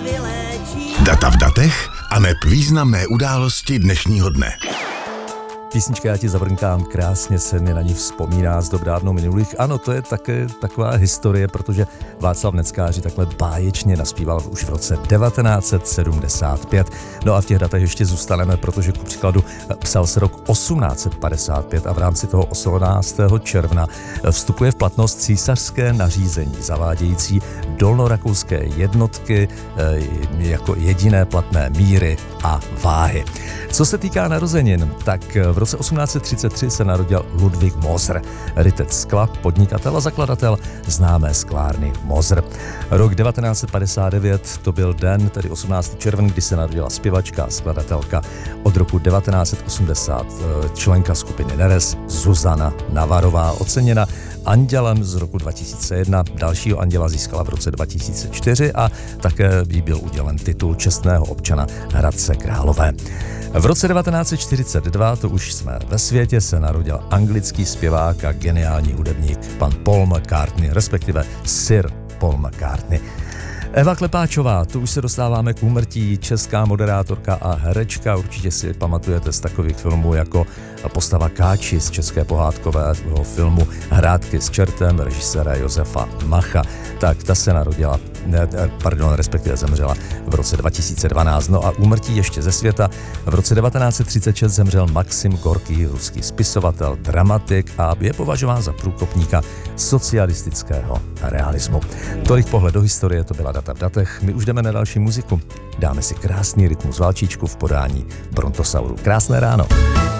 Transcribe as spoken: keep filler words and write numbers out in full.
Data v datech a neb významné události dnešního dne. Písnička Já ti zavrnkám, krásně se mi na ní vzpomíná z dob dávno minulých. Ano, to je také taková historie, protože Václav Neckáři takhle báječně naspíval už v roce devatenáct set sedmdesát pět. No a v těch datech ještě zůstaneme, protože ku příkladu psal se rok osmnáct set padesát pět a v rámci toho osmnáctého června vstupuje v platnost císařské nařízení zavádějící dolnorakouské jednotky jako jediné platné míry a váhy. Co se týká narozenin, tak v roce osmnáct set třicet tři se narodil Ludvík Moser, rytec skla, podnikatel a zakladatel známé sklárny Moser. Rok devatenáct set padesát devět to byl den, tedy osmnáctého června, kdy se narodila zpěvačka a skladatelka, od roku devatenáct set osmdesát členka skupiny Neres Zuzana Navarová, oceněna Andělem z roku dva tisíce jedna. Dalšího Anděla získala v roce dva tisíce čtyři a také jí byl udělen titul čestného občana Hradce Králové. V roce devatenáct set čtyřicet dva, to už jsme ve světě, se narodil anglický zpěvák a geniální hudebník pan Paul McCartney, respektive Sir Paul McCartney. Eva Klepáčová, tu už se dostáváme k úmrtí, česká moderátorka a herečka, určitě si pamatujete z takových filmů jako postava Káči z české pohádkového filmu Hrátky s čertem režiséra Josefa Macha. Tak ta se narodila, pardon, respektive zemřela v roce dva tisíce dvanáct. No a úmrtí ještě ze světa. V roce devatenáct set třicet šest zemřel Maxim Gorkij, ruský spisovatel, dramatik a je považován za průkopníka socialistického realismu. Tolik pohled do historie, to byla Data v datech. My už jdeme na další muziku. Dáme si krásný rytmus valčíčku v podání Brontosauru. Krásné ráno.